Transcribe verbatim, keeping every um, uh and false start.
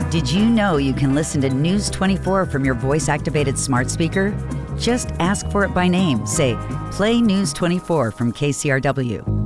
Did you know you can listen to News twenty-four from your voice-activated smart speaker? Just ask for it by name. Say, "Play News twenty-four from K C R W."